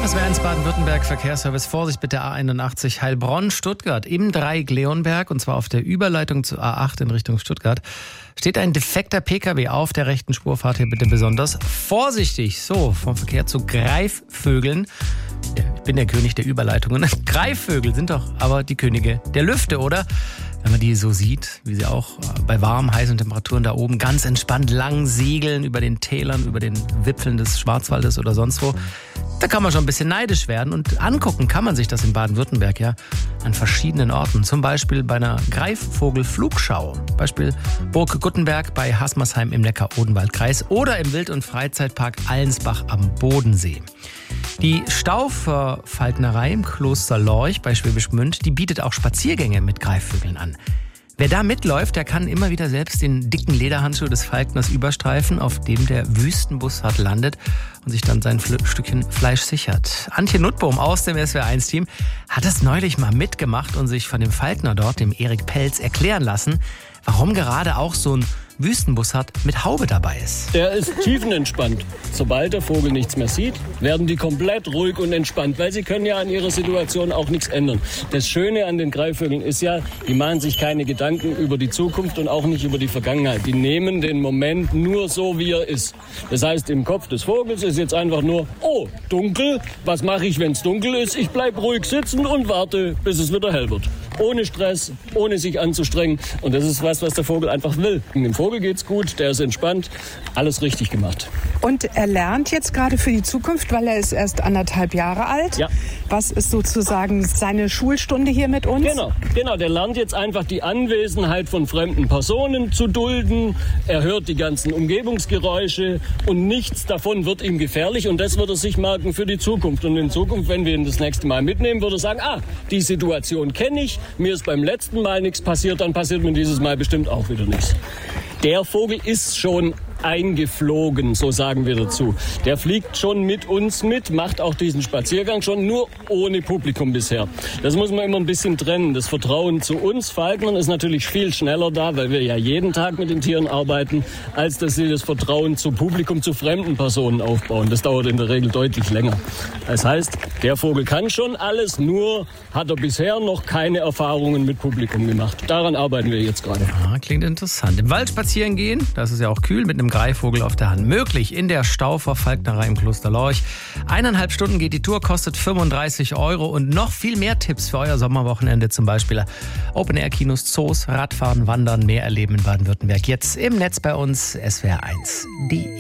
Das wäre 1 Baden-Württemberg Verkehrsservice. Vorsicht bitte A81 Heilbronn-Stuttgart im Dreieck Leonberg, und zwar auf der Überleitung zur A8 in Richtung Stuttgart. Steht ein defekter Pkw auf der rechten Spur. Fahrt hier bitte besonders vorsichtig. So, vom Verkehr zu Greifvögeln. Ich bin der König der Überleitungen. Greifvögel sind doch aber die Könige der Lüfte, oder? Wenn man die so sieht, wie sie auch bei warmen, heißen Temperaturen da oben ganz entspannt lang segeln über den Tälern, über den Wipfeln des Schwarzwaldes oder sonst wo, da kann man schon ein bisschen neidisch werden. Und angucken kann man sich das in Baden-Württemberg ja an verschiedenen Orten. Zum Beispiel bei einer Greifvogelflugschau. Beispiel Burg Guttenberg bei Hasmersheim im Neckar-Odenwald-Kreis oder im Wild- und Freizeitpark Allensbach am Bodensee. Die Stauferfalknerei im Kloster Lorch bei Schwäbisch Gmünd, die bietet auch Spaziergänge mit Greifvögeln an. Wer da mitläuft, der kann immer wieder selbst den dicken Lederhandschuh des Falkners überstreifen, auf dem der Wüstenbussard landet und sich dann sein Stückchen Fleisch sichert. Antje Nuttbohm aus dem SWR1-Team hat das neulich mal mitgemacht und sich von dem Falkner dort, dem Erik Pelz, erklären lassen, warum gerade auch so ein Wüstenbussard mit Haube dabei ist. Der ist tiefenentspannt. Sobald der Vogel nichts mehr sieht, werden die komplett ruhig und entspannt, weil sie können ja an ihrer Situation auch nichts ändern. Das Schöne an den Greifvögeln ist ja, die machen sich keine Gedanken über die Zukunft und auch nicht über die Vergangenheit. Die nehmen den Moment nur so, wie er ist. Das heißt, im Kopf des Vogels ist jetzt einfach nur, oh, dunkel, was mache ich, wenn es dunkel ist? Ich bleibe ruhig sitzen und warte, bis es wieder hell wird. Ohne Stress, ohne sich anzustrengen. Und das ist was der Vogel einfach will. Dem Vogel geht's gut, der ist entspannt, alles richtig gemacht. Und er lernt jetzt gerade für die Zukunft, weil er ist erst 1,5 Jahre alt. Ja. Was ist sozusagen seine Schulstunde hier mit uns? Genau, der lernt jetzt einfach die Anwesenheit von fremden Personen zu dulden. Er hört die ganzen Umgebungsgeräusche und nichts davon wird ihm gefährlich, und das wird er sich merken für die Zukunft. Und in Zukunft, wenn wir ihn das nächste Mal mitnehmen, wird er sagen, die Situation kenne ich, mir ist beim letzten Mal nichts passiert, dann passiert mir dieses Mal bestimmt auch wieder nichts. Der Vogel ist schon eingeflogen, so sagen wir dazu. Der fliegt schon mit uns mit, macht auch diesen Spaziergang schon, nur ohne Publikum bisher. Das muss man immer ein bisschen trennen. Das Vertrauen zu uns Falknern ist natürlich viel schneller da, weil wir ja jeden Tag mit den Tieren arbeiten, als dass sie das Vertrauen zu Publikum, zu fremden Personen aufbauen. Das dauert in der Regel deutlich länger. Das heißt, der Vogel kann schon alles, nur hat er bisher noch keine Erfahrungen mit Publikum gemacht. Daran arbeiten wir jetzt gerade. Klingt interessant. Im Wald spazieren gehen, das ist ja auch kühl, mit einem Greifvogel auf der Hand. Möglich in der Stauferfalknerei im Kloster Lorch. 1,5 Stunden geht die Tour, kostet 35 € und noch viel mehr Tipps für euer Sommerwochenende, zum Beispiel Open-Air-Kinos, Zoos, Radfahren, Wandern, mehr erleben in Baden-Württemberg. Jetzt im Netz bei uns swr1.de.